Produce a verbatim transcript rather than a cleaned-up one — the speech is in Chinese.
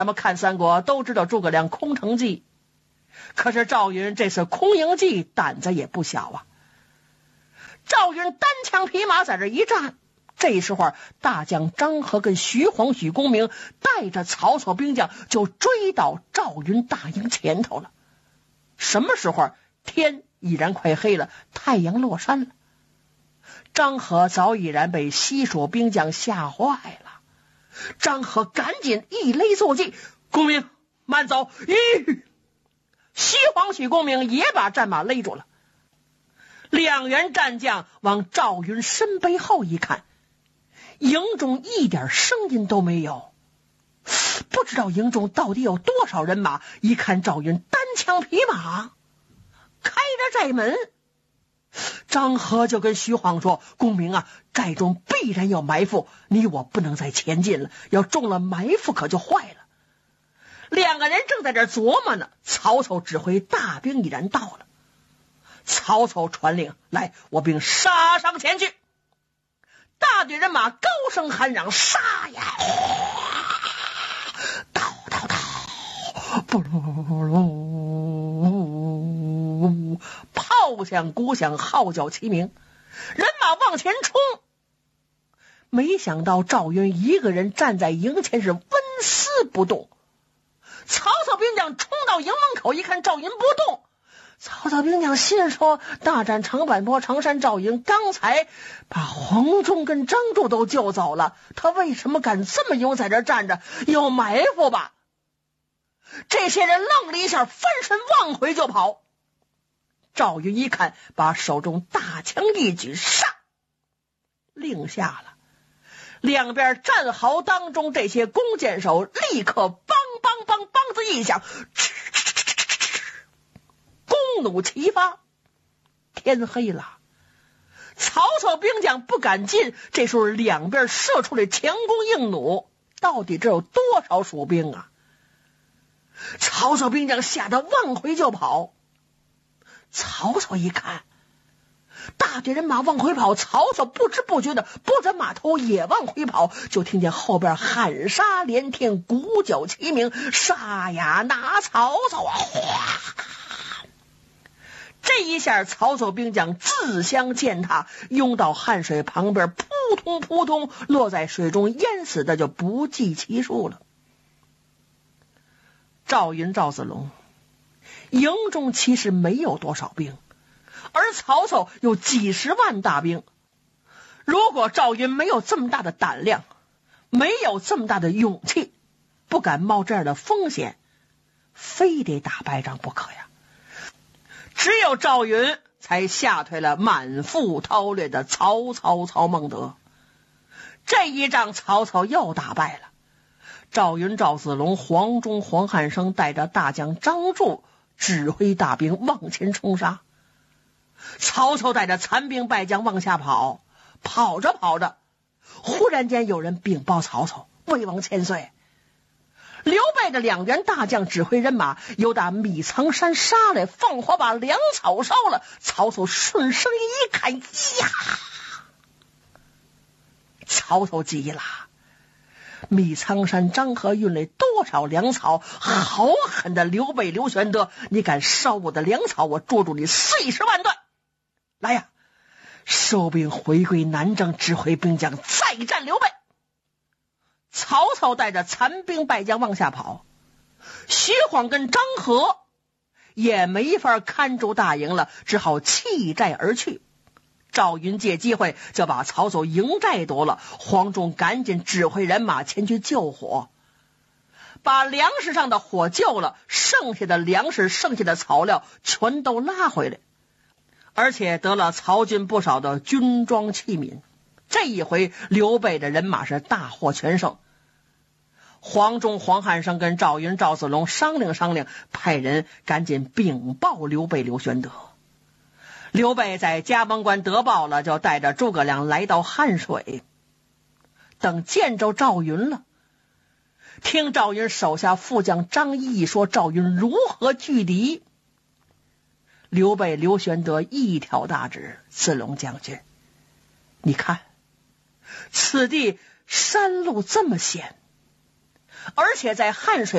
咱们看三国都知道诸葛亮空城计，可是赵云这次空营计胆子也不小啊。赵云单枪匹马在这一站，这时候大将张合跟徐晃、许公明带着曹操兵将就追到赵云大营前头了。什么时候天已然快黑了，太阳落山了。张合早已然被西蜀兵将吓坏了，张合赶紧一勒坐骑，公明慢走！吁！西黄许公明也把战马勒住了。两员战将往赵云身背后一看，营中一点声音都没有，不知道营中到底有多少人马。一看赵云单枪匹马开着寨门，张合就跟徐晃说：公明啊，寨中必然有埋伏，你我不能再前进了，要中了埋伏可就坏了。两个人正在这琢磨呢，曹操指挥大兵已然到了。曹操传令，来，我兵杀上前去。大队人马高声喊嚷，杀呀！到到到！不噜，炮响鼓响，号角齐鸣，人马往前冲。没想到赵云一个人站在营前是纹丝不动。曹操兵将冲到营门口一看赵云不动，曹操兵将心说：大战长坂坡、常山赵云刚才把黄忠跟张柱都救走了，他为什么敢这么勇在这站着？有埋伏吧？这些人愣了一下，翻身往回就跑。赵云一看，把手中大枪一举，杀！令下了。两边战壕当中，这些弓箭手立刻梆梆梆梆子一响，弓弩齐发。天黑了，曹操兵将不敢进，这时候两边射出来强弓硬弩，到底这有多少蜀兵啊？曹操兵将吓得往回就跑。曹操一看，大队人马往回跑，曹操不知不觉的拨着马头也往回跑，就听见后边喊杀连天，鼓角齐鸣，杀呀拿曹操啊！哗！这一下曹操兵将自相践踏，拥到汉水旁边，扑通扑通落在水中，淹死的就不计其数了。赵云、赵子龙营中其实没有多少兵，而曹操有几十万大兵。如果赵云没有这么大的胆量，没有这么大的勇气，不敢冒这样的风险，非得打败仗不可呀。只有赵云才吓退了满腹韬略的曹操曹孟德。这一仗曹操又打败了。赵云、赵子龙、黄忠、黄汉升带着大将张柱指挥大兵往前冲杀。曹操带着残兵败将往下跑，跑着跑着，忽然间有人禀报曹操：魏王千岁，刘备的两员大将指挥人马由打米仓山杀来，放火把粮草烧了。曹操顺声一看，呀！曹操急了，米仓山张合运来多少粮草？好狠的刘备刘玄德，你敢烧我的粮草，我捉住你碎尸万段！来呀，收兵回归南郑，指挥兵将再战刘备。曹操带着残兵败将往下跑，徐晃跟张合也没法看住大营了，只好弃寨而去。赵云借机会就把曹操营寨夺了，黄忠赶紧指挥人马前去救火，把粮食上的火救了，剩下的粮食、剩下的草料全都拉回来，而且得了曹军不少的军装器皿。这一回刘备的人马是大获全胜。黄忠、黄汉升跟赵云、赵子龙商量商量，派人赶紧禀报刘备刘玄德。刘备在加盟关得报了，就带着诸葛亮来到汉水。等见着赵云了，听赵云手下副将张仪一说赵云如何拒敌，刘备刘玄德一挑大指：子龙将军，你看此地山路这么险，而且在汉水